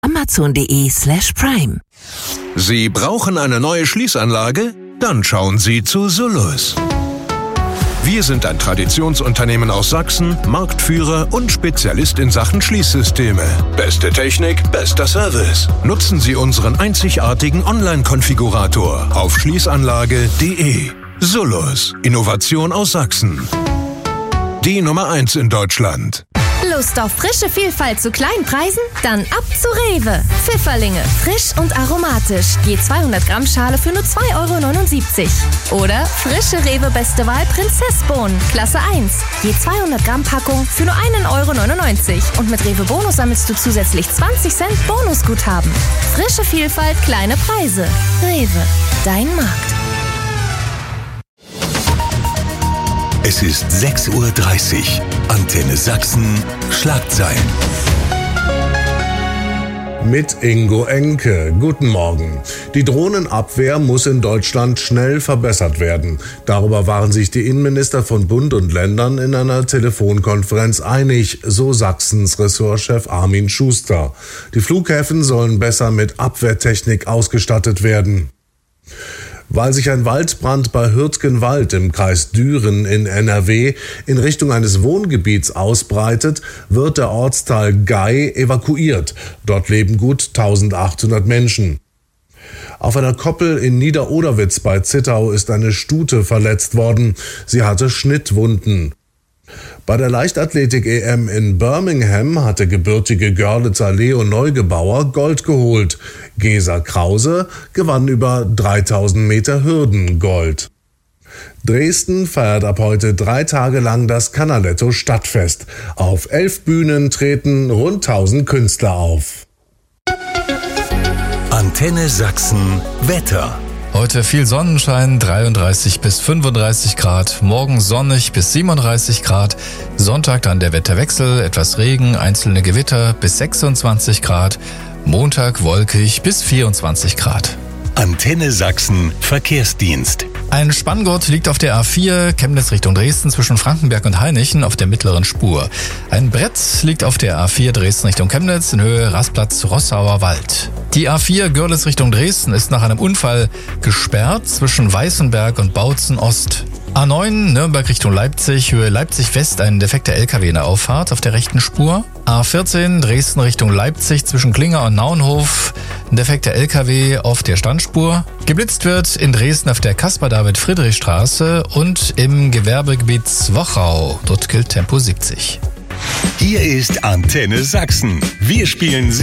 amazon.de/prime. Sie brauchen eine neue Schließanlage? Dann schauen Sie zu Sullus. Wir sind ein Traditionsunternehmen aus Sachsen, Marktführer und Spezialist in Sachen Schließsysteme. Beste Technik, bester Service. Nutzen Sie unseren einzigartigen Online-Konfigurator auf schließanlage.de. Sullus, Innovation aus Sachsen. Die Nummer 1 in Deutschland. Lust auf frische Vielfalt zu kleinen Preisen? Dann ab zu Rewe. Pfifferlinge, frisch und aromatisch. Je 200 Gramm Schale für nur 2,79 €. Oder frische Rewe Beste Wahl Prinzessbohnen, Klasse 1. Je 200 Gramm Packung für nur 1,99 €. Und mit Rewe Bonus sammelst du zusätzlich 20 Cent Bonusguthaben. Frische Vielfalt, kleine Preise. Rewe, dein Markt. Es ist 6:30 Uhr. Antenne Sachsen, Schlagzeilen. Mit Ingo Enke. Guten Morgen. Die Drohnenabwehr muss in Deutschland schnell verbessert werden. Darüber waren sich die Innenminister von Bund und Ländern in einer Telefonkonferenz einig, so Sachsens Ressortchef Armin Schuster. Die Flughäfen sollen besser mit Abwehrtechnik ausgestattet werden. Weil sich ein Waldbrand bei Hürtgenwald im Kreis Düren in NRW in Richtung eines Wohngebiets ausbreitet, wird der Ortsteil Gei evakuiert. Dort leben gut 1800 Menschen. Auf einer Koppel in Niederoderwitz bei Zittau ist eine Stute verletzt worden. Sie hatte Schnittwunden. Bei der Leichtathletik-EM in Birmingham hatte gebürtige Görlitzer Leo Neugebauer Gold geholt. Gesa Krause gewann über 3000 Meter Hürden Gold. Dresden feiert ab heute 3 Tage lang das Canaletto Stadtfest. Auf 11 Bühnen treten rund 1000 Künstler auf. Antenne Sachsen Wetter. Heute viel Sonnenschein, 33 bis 35 Grad, morgen sonnig bis 37 Grad, Sonntag dann der Wetterwechsel, etwas Regen, einzelne Gewitter bis 26 Grad, Montag wolkig bis 24 Grad. Antenne Sachsen Verkehrsdienst. Ein Spanngurt liegt auf der A4 Chemnitz Richtung Dresden zwischen Frankenberg und Hainichen auf der mittleren Spur. Ein Brett liegt auf der A4 Dresden Richtung Chemnitz in Höhe Rastplatz Rossauer Wald. Die A4 Görlitz Richtung Dresden ist nach einem Unfall gesperrt zwischen Weißenberg und Bautzen Ost. A9 Nürnberg Richtung Leipzig, Höhe Leipzig West, ein defekter LKW in der Auffahrt auf der rechten Spur. A14 Dresden Richtung Leipzig zwischen Klinger und Naunhof, ein defekter LKW auf der Standspur. Geblitzt wird in Dresden auf der Caspar-David-Friedrich-Straße und im Gewerbegebiet Zwochau. Dort gilt Tempo 70. Hier ist Antenne Sachsen. Wir spielen